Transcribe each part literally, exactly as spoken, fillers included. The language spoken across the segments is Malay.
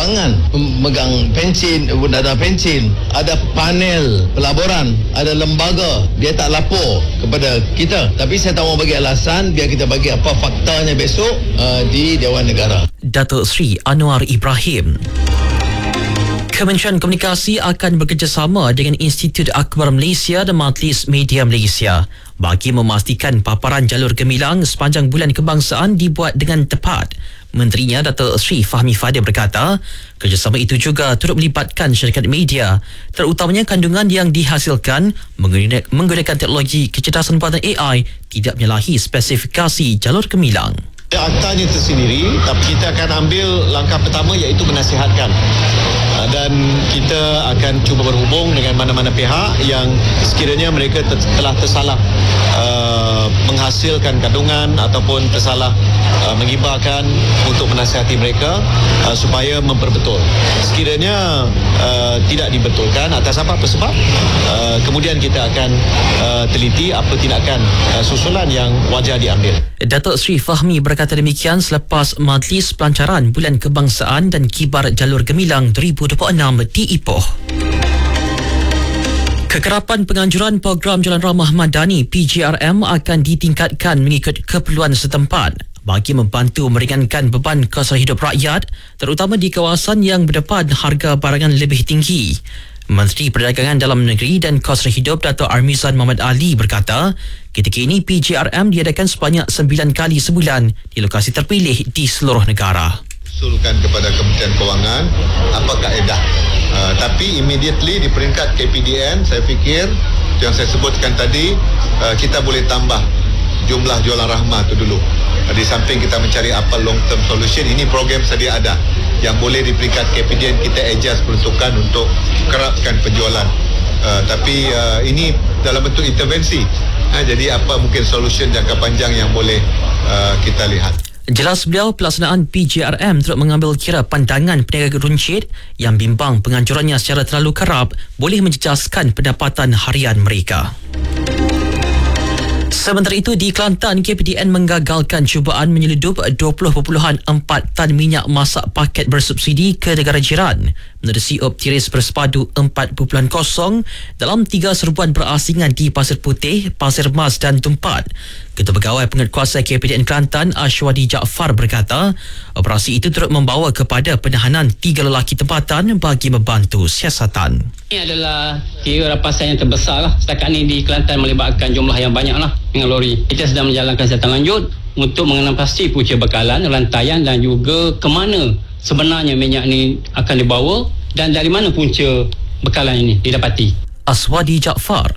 ruangan memegang pensil, ada pensil, ada panel pelaburan, ada lembaga. Dia tak lapor kepada kita, tapi saya tak mau bagi alasan, biar kita bagi apa faktanya besok uh, di Dewan Negara. Datuk Seri Anwar Ibrahim. Kementerian Komunikasi akan bekerjasama dengan Institut Akbar Malaysia dan Majlis Media Malaysia bagi memastikan paparan jalur gemilang sepanjang bulan kebangsaan dibuat dengan tepat. Menterinya Datuk Seri Fahmi Fadil berkata, kerjasama itu juga turut melibatkan syarikat media, terutamanya kandungan yang dihasilkan menggunakan teknologi kecerdasan buatan A I tidak menyalahi spesifikasi jalur gemilang. Aktanya tersendiri, tapi kita akan ambil langkah pertama iaitu menasihatkan, dan kita akan cuba berhubung dengan mana-mana pihak yang sekiranya mereka ter- telah tersalah uh, menghasilkan kandungan ataupun tersalah uh, mengibarkan, untuk menasihati mereka uh, supaya memperbetul. Sekiranya uh, tidak dibetulkan atas apa-apa sebab, uh, kemudian kita akan uh, teliti apa tindakan uh, susulan yang wajar diambil. Datuk Seri Fahmi berkata demikian selepas Majlis Pelancaran Bulan Kebangsaan dan Kibar Jalur Gemilang dua ribu dua puluh enam di Ipoh. Kekerapan penganjuran program Jalan Ramah Madani P J R M akan ditingkatkan mengikut keperluan setempat bagi membantu meringankan beban kos hidup rakyat, terutama di kawasan yang berdepan harga barangan lebih tinggi. Menteri Perdagangan Dalam Negeri dan Kos Hidup Dato' Armizan Muhammad Ali berkata, ketika ini P J R M diadakan sebanyak sembilan kali sebulan di lokasi terpilih di seluruh negara. Usulkan kepada Kementerian Kewangan apa kaedah. Uh, tapi immediately di peringkat K P D N, saya fikir yang saya sebutkan tadi, uh, kita boleh tambah jumlah jualan rahmah tu dulu. Uh, di samping kita mencari apa long term solution, ini program sedia ada yang boleh di peringkat K P D N kita adjust peruntukan untuk kerapkan penjualan. Uh, tapi uh, ini dalam bentuk intervensi. Uh, jadi apa mungkin solution jangka panjang yang boleh uh, kita lihat. Jelas beliau, pelaksanaan P J R M turut mengambil kira pandangan peniaga runcit yang bimbang penganjurannya secara terlalu kerap boleh menjejaskan pendapatan harian mereka. Sementara itu, di Kelantan, K P D N menggagalkan cubaan menyeludup dua puluh perpuluhan empat tan minyak masak paket bersubsidi ke negara jiran menerusi optiris bersepadu empat perpuluhan kosong dalam tiga serbuan berasingan di Pasir Putih, Pasir Mas dan Tumpat. Ketua Pegawai Penguatkuasa K P D N Kelantan, Ashwadi Jaafar berkata, operasi itu turut membawa kepada penahanan tiga lelaki tempatan bagi membantu siasatan. Ini adalah kira rapasan yang terbesar lah setakat ini di Kelantan, melibatkan jumlah yang banyak lah dengan lori. Kita sedang menjalankan siasatan lanjut untuk mengenal pasti punca bekalan, rantaian dan juga ke mana sebenarnya minyak ni akan dibawa dan dari mana punca bekalan ini didapati. Aswadi Jaafar.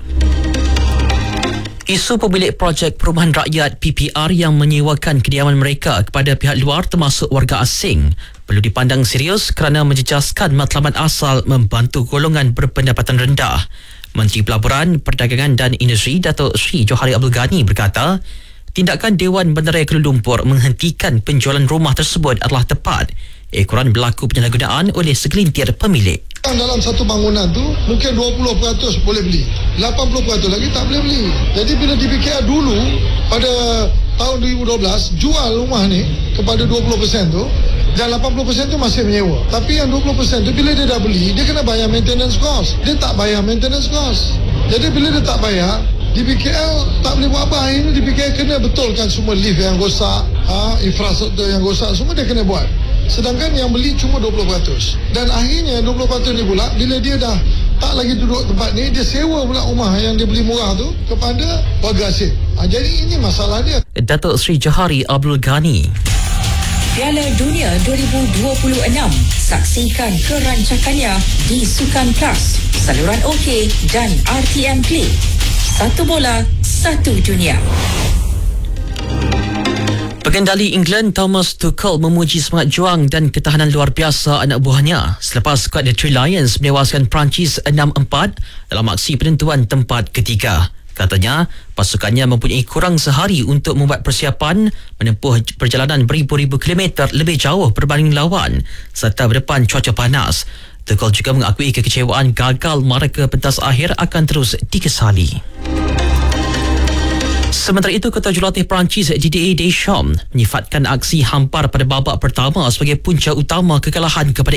Isu pemilik projek perumahan rakyat P P R yang menyewakan kediaman mereka kepada pihak luar termasuk warga asing perlu dipandang serius kerana menjejaskan matlamat asal membantu golongan berpendapatan rendah. Menteri Pelaburan, Perdagangan dan Industri Datuk Seri Johari Abdul Ghani berkata, tindakan Dewan Bandaraya Kuala Lumpur menghentikan penjualan rumah tersebut adalah tepat. Ekoran berlaku penyalahgunaan oleh segelintir pemilik. Dalam satu bangunan tu mungkin dua puluh peratus boleh beli, lapan puluh peratus lagi tak boleh beli. Jadi bila D P K R dulu pada tahun dua ribu dua belas jual rumah ni kepada dua puluh peratus tu, dan lapan puluh peratus tu masih menyewa. Tapi yang dua puluh peratus tu bila dia dah beli, dia kena bayar maintenance cost. Dia tak bayar maintenance cost. Jadi bila dia tak bayar, D P K L tak boleh buat apa. Ini D P K L kena betulkan semua lift yang rosak, ha, infrastruktur yang rosak, semua dia kena buat. Sedangkan yang beli cuma dua puluh peratus. Dan akhirnya dua puluh peratus ni pula, bila dia dah tak lagi duduk tempat ni, dia sewa pula rumah yang dia beli murah tu kepada warga asing. Ha, jadi ini masalah dia. Datuk Seri Johari Abdul Ghani. Piala Dunia dua ribu dua puluh enam. Saksikan kerancakannya di Sukan Plus, saluran OK dan R T M Play. Satu bola, satu dunia. Pengendali England Thomas Tuchel memuji semangat juang dan ketahanan luar biasa anak buahnya selepas skuad The Three Lions menewaskan Perancis enam empat dalam aksi penentuan tempat ketiga. Katanya, pasukannya mempunyai kurang sehari untuk membuat persiapan menempuh perjalanan beribu-ribu kilometer lebih jauh berbanding lawan serta berdepan cuaca panas. Tuchel juga mengakui kekecewaan gagal marka pentas akhir akan terus dikesali. Sementara itu, Ketua Jurulatih Perancis Didier Deschamps menyifatkan aksi hampar pada babak pertama sebagai punca utama kekalahan kepada